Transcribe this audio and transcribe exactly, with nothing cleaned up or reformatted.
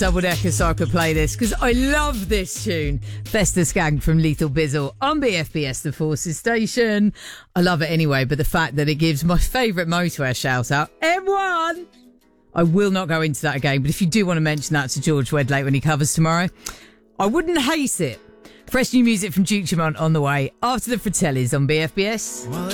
Double decker so I could play this because I love this tune. Festa Skank from Lethal Bizzle on B F B S The Forces Station. I love it anyway, but the fact that it gives my favourite motorway shout out, M one. I will not go into that again, but if you do want to mention that to George Wedlake when he covers tomorrow, I wouldn't hate it. Fresh new music from Duke Dumont on the way after the Fratellis on B F B S.